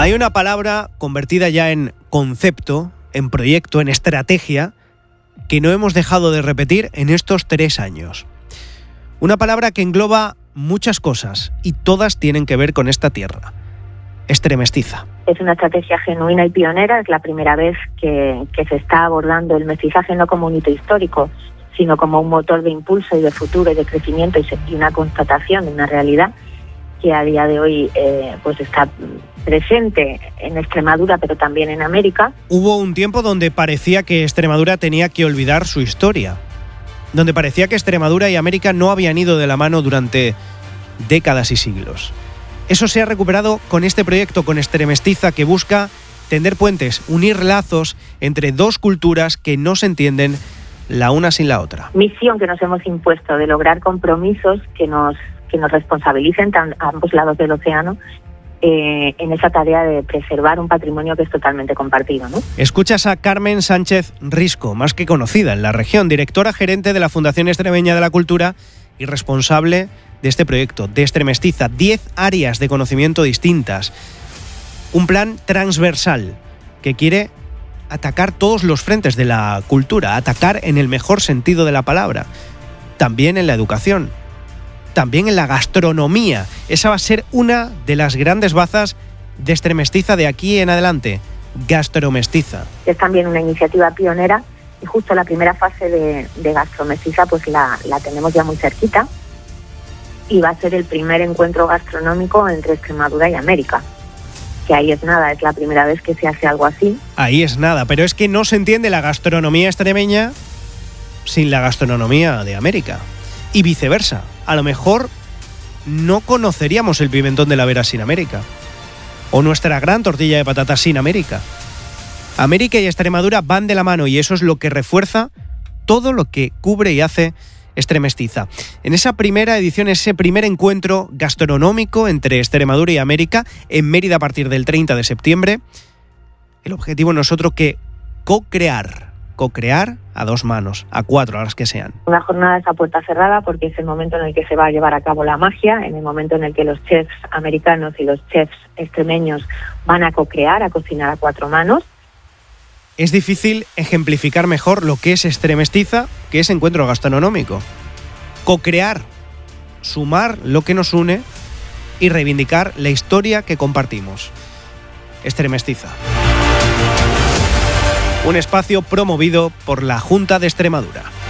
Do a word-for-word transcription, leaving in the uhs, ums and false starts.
Hay una palabra convertida ya en concepto, en proyecto, en estrategia, que no hemos dejado de repetir en estos tres años. Una palabra que engloba muchas cosas y todas tienen que ver con esta tierra. Extremestiza. Es una estrategia genuina y pionera. Es la primera vez que, que se está abordando el mestizaje no como un hito histórico, sino como un motor de impulso y de futuro y de crecimiento y, se, y una constatación de una realidad que a día de hoy eh, pues está presente en Extremadura, pero también en América. Hubo un tiempo donde parecía que Extremadura tenía que olvidar su historia, donde parecía que Extremadura y América no habían ido de la mano durante décadas y siglos. Eso se ha recuperado con este proyecto, con Extremestiza, que busca tender puentes, unir lazos entre dos culturas que no se entienden la una sin la otra. Misión que nos hemos impuesto de lograr compromisos que nos que nos responsabilicen a ambos lados del océano eh, en esa tarea de preservar un patrimonio que es totalmente compartido, ¿no? Escuchas a Carmen Sánchez Risco, más que conocida en la región, directora gerente de la Fundación Extremeña de la Cultura y responsable de este proyecto, de Extremestiza. Diez áreas de conocimiento distintas. Un plan transversal que quiere atacar todos los frentes de la cultura, atacar en el mejor sentido de la palabra, también en la educación, también en la gastronomía. Esa va a ser una de las grandes bazas de Extremestiza de aquí en adelante, Gastromestiza. Es también una iniciativa pionera y justo la primera fase de, de Gastromestiza pues la, la tenemos ya muy cerquita y va a ser el primer encuentro gastronómico entre Extremadura y América. Que ahí es nada, es la primera vez que se hace algo así. Ahí es nada, pero es que no se entiende la gastronomía extremeña sin la gastronomía de América. Y viceversa, a lo mejor no conoceríamos el pimentón de la Vera sin América. O nuestra gran tortilla de patatas sin América. América y Extremadura van de la mano y eso es lo que refuerza todo lo que cubre y hace Extremestiza. En esa primera edición, ese primer encuentro gastronómico entre Extremadura y América, en Mérida a partir del treinta de septiembre, el objetivo no es otro que co-crear, co-crear a dos manos, a cuatro, a las que sean. Una jornada es a puerta cerrada porque es el momento en el que se va a llevar a cabo la magia, en el momento en el que los chefs americanos y los chefs extremeños van a co-crear, a cocinar a cuatro manos. Es difícil ejemplificar mejor lo que es Extremestiza, que es encuentro gastronómico. Co-crear, sumar lo que nos une y reivindicar la historia que compartimos. Extremestiza. Un espacio promovido por la Junta de Extremadura.